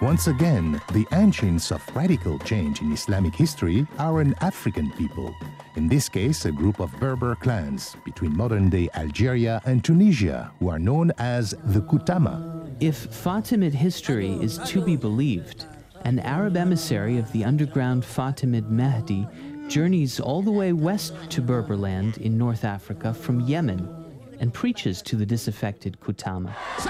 Once again, the engines of radical change in Islamic history are an African people. In this case, a group of Berber clans between modern-day Algeria and Tunisia, who are known as the Kutama. If Fatimid history is to be believed, an Arab emissary of the underground Fatimid Mahdi journeys all the way west to Berberland in North Africa from Yemen and preaches to the disaffected Kutama.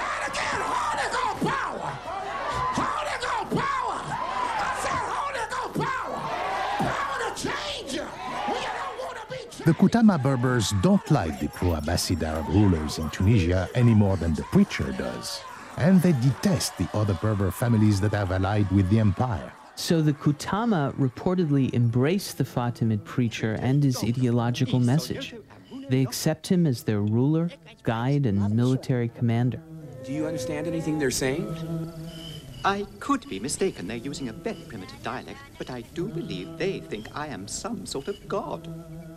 The Kutama Berbers don't like the pro-Abbasid Arab rulers in Tunisia any more than the preacher does. And they detest the other Berber families that have allied with the empire. So the Kutama reportedly embrace the Fatimid preacher and his ideological message. They accept him as their ruler, guide, and military commander. Do you understand anything they're saying? I could be mistaken. They're using a very primitive dialect, but I do believe they think I am some sort of god.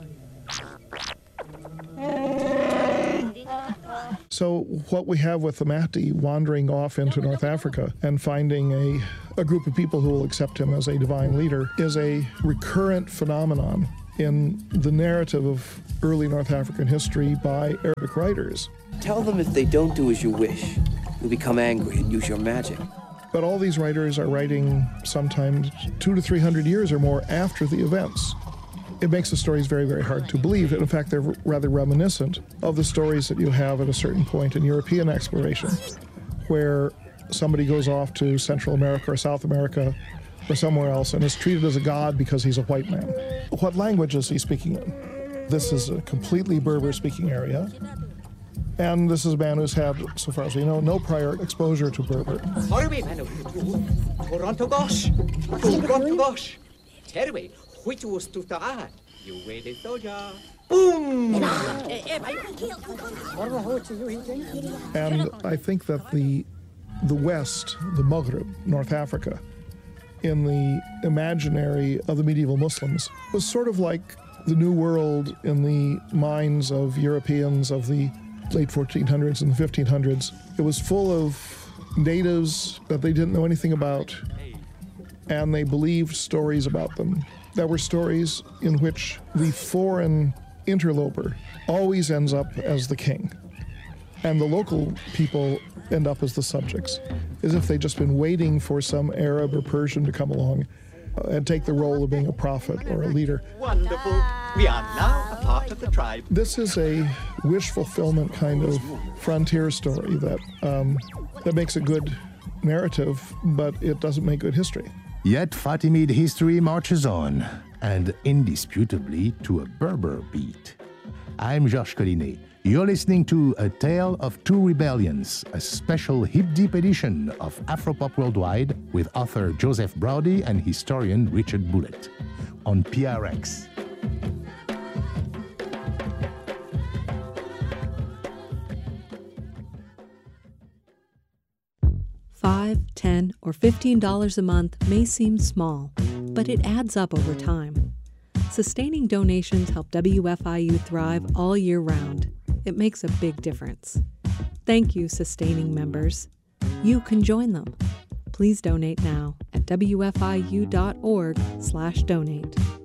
So what we have with the Mahdi wandering off into North Africa and finding a group of people who will accept him as a divine leader is a recurrent phenomenon in the narrative of early North African history by Arabic writers. Tell them if they don't do as you wish, you'll become angry and use your magic. But all these writers are writing sometimes 200 to 300 years or more after the events. It makes the stories very, very hard to believe. And in fact, they're rather reminiscent of the stories that you have at a certain point in European exploration, where somebody goes off to Central America or South America or somewhere else and is treated as a god because he's a white man. What language is he speaking in? This is a completely Berber-speaking area. And this is a man who's had, so far as we know, no prior exposure to Berber. And I think that the West, the Maghreb, North Africa, in the imaginary of the medieval Muslims, was sort of like the New World in the minds of Europeans of the late 1400s and the 1500s. It was full of natives that they didn't know anything about, and they believed stories about them. There were stories in which the foreign interloper always ends up as the king, and the local people end up as the subjects, as if they'd just been waiting for some Arab or Persian to come along and take the role of being a prophet or a leader. Wonderful. We are now a part of the tribe. This is a wish fulfillment kind of frontier story that makes a good narrative, but it doesn't make good history. Yet Fatimid history marches on, and indisputably to a Berber beat. I'm Georges Collinet. You're listening to A Tale of Two Rebellions, a special hip-deep edition of Afropop Worldwide with author Joseph Braudy and historian Richard Bullitt on PRX. 5, 10, or $15 a month may seem small, but it adds up over time. Sustaining donations help WFIU thrive all year round. It makes a big difference. Thank you, sustaining members. You can join them. Please donate now at wfiu.org/donate.